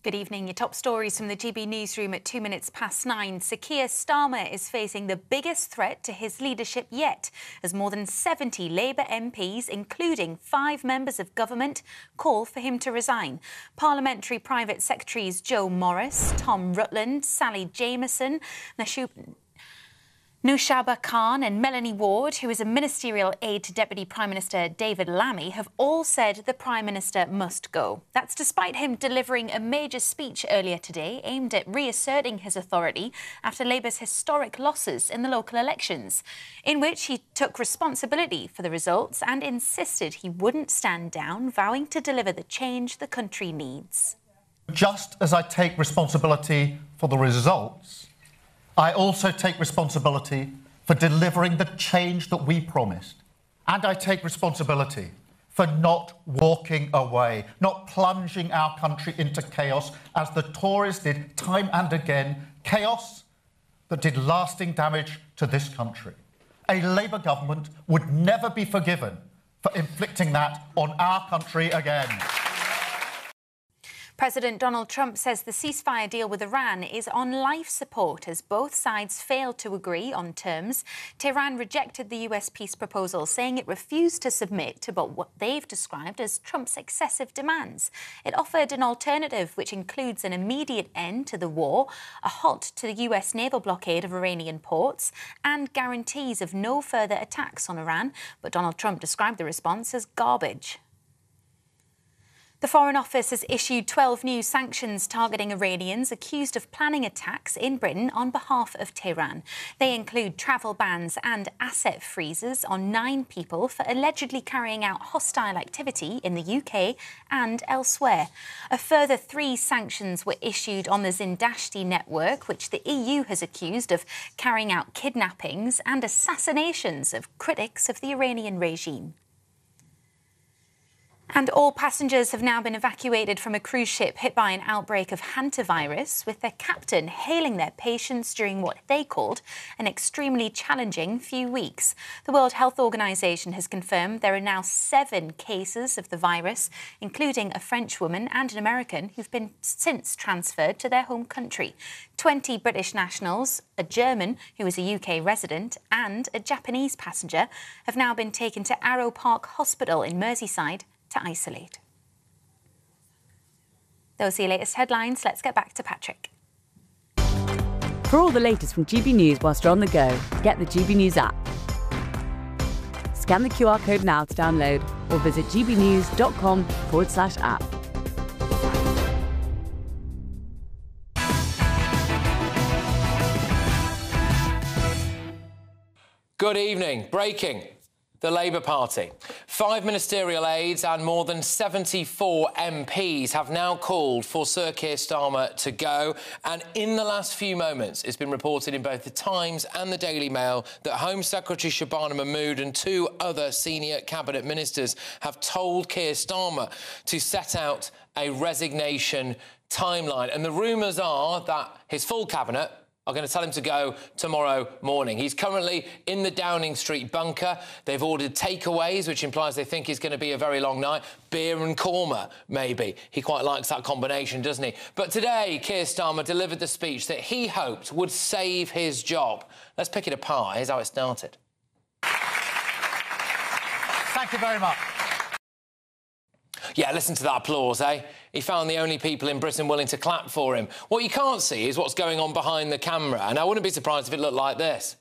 Good evening. Your top stories from the GB newsroom at 9:02. Sir Keir Starmer is facing the biggest threat to his leadership yet, as more than 70 Labour MPs, including 5 members of government, call for him to resign. Parliamentary Private Secretaries Joe Morris, Tom Rutland, Sally Jamieson, Nushaba Khan and Melanie Ward, who is a ministerial aide to Deputy Prime Minister David Lammy, have all said the Prime Minister must go. That's despite him delivering a major speech earlier today aimed at reasserting his authority after Labour's historic losses in the local elections, in which he took responsibility for the results and insisted he wouldn't stand down, vowing to deliver the change the country needs. Just as I take responsibility for the results, I also take responsibility for delivering the change that we promised. And I take responsibility for not walking away, not plunging our country into chaos as the Tories did time and again, chaos that did lasting damage to this country. A Labour government would never be forgiven for inflicting that on our country again. President Donald Trump says the ceasefire deal with Iran is on life support as both sides failed to agree on terms. Tehran rejected the US peace proposal, saying it refused to submit to what they've described as Trump's excessive demands. It offered an alternative which includes an immediate end to the war, a halt to the US naval blockade of Iranian ports, and guarantees of no further attacks on Iran. But Donald Trump described the response as garbage. The Foreign Office has issued 12 new sanctions targeting Iranians accused of planning attacks in Britain on behalf of Tehran. They include travel bans and asset freezes on 9 people for allegedly carrying out hostile activity in the UK and elsewhere. A further 3 sanctions were issued on the Zindashti network, which the EU has accused of carrying out kidnappings and assassinations of critics of the Iranian regime. And all passengers have now been evacuated from a cruise ship hit by an outbreak of hantavirus, with their captain hailing their patience during what they called an extremely challenging few weeks. The World Health Organization has confirmed there are now 7 cases of the virus, including a French woman and an American who've been since transferred to their home country. 20 British nationals, a German who is a UK resident, and a Japanese passenger have now been taken to Arrow Park Hospital in Merseyside to isolate. Those are your latest headlines. Let's get back to Patrick. For all the latest from GB News whilst you're on the go, get the GB News app. Scan the QR code now to download or visit gbnews.com/app. Good evening. Breaking. The Labour Party. 5 ministerial aides and more than 74 MPs have now called for Sir Keir Starmer to go. And in the last few moments, it's been reported in both the Times and the Daily Mail that Home Secretary Shabana Mahmood and 2 other senior cabinet ministers have told Keir Starmer to set out a resignation timeline. And the rumours are that his full cabinet are going to tell him to go tomorrow morning. He's currently in the Downing Street bunker. They've ordered takeaways, which implies they think it's going to be a very long night. Beer and korma, maybe. He quite likes that combination, doesn't he? But today, Keir Starmer delivered the speech that he hoped would save his job. Let's pick it apart. Here's how it started. Thank you very much. Yeah, listen to that applause, eh? He found the only people in Britain willing to clap for him. What you can't see is what's going on behind the camera, and I wouldn't be surprised if it looked like this.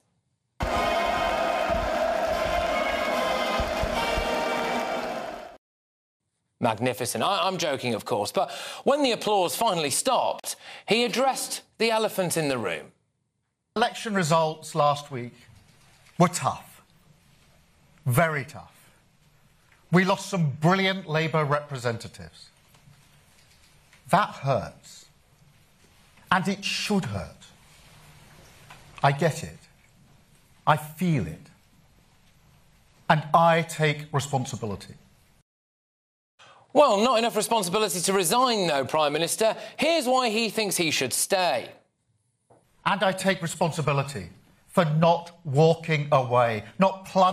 Magnificent. I'm joking, of course, but when the applause finally stopped, he addressed the elephant in the room. Election results last week were tough. Very tough. We lost some brilliant Labour representatives. That hurts. And it should hurt. I get it. I feel it. And I take responsibility. Well, not enough responsibility to resign, though, Prime Minister. Here's why he thinks he should stay. And I take responsibility for not walking away, not plunging